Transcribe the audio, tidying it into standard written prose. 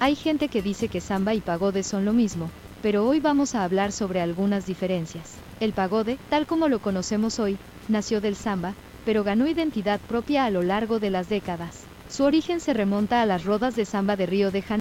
Hay gente que dice que samba y pagode son lo mismo, pero hoy vamos a hablar sobre algunas diferencias. El pagode, tal como lo conocemos hoy, nació del samba, pero ganó identidad propia a lo largo de las décadas. Su origen se remonta a las rodas de samba de Río de Janeiro.